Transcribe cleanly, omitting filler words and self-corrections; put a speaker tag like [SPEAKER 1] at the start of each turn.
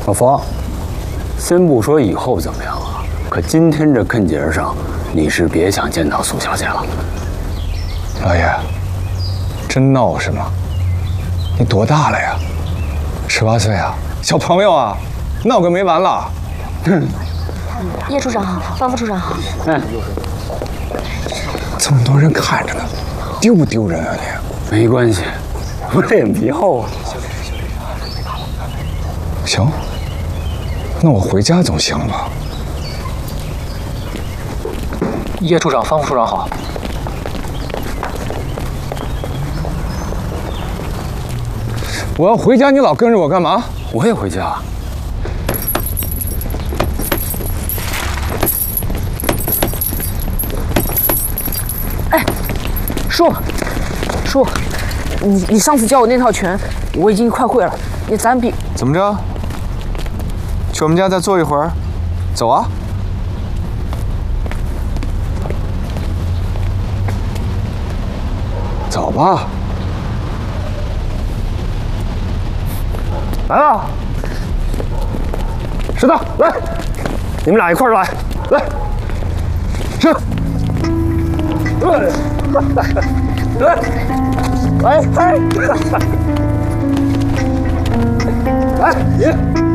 [SPEAKER 1] 老冯，先不说以后怎么样啊，可今天这艮节上，你是别想见到苏小姐了。
[SPEAKER 2] 老爷，真闹是吗？你多大了呀？18岁啊，小朋友啊，闹个没完了。
[SPEAKER 3] 叶处长好，方副处长好。
[SPEAKER 2] 这么多人看着呢，丢不丢人啊你？
[SPEAKER 1] 没关系，我脸皮厚啊。
[SPEAKER 2] 行，那我回家总行了吧？
[SPEAKER 4] 叶处长、方副处长好。
[SPEAKER 2] 我要回家，你老跟着我干嘛？
[SPEAKER 1] 我也回家。
[SPEAKER 5] 哎，叔，你上次教我那套拳，我已经快会了，咱比。
[SPEAKER 2] 怎么着？去我们家再坐一会儿？走啊！走吧。
[SPEAKER 6] 来了，石头，来，你们俩一块儿来，来，是，来，来，你。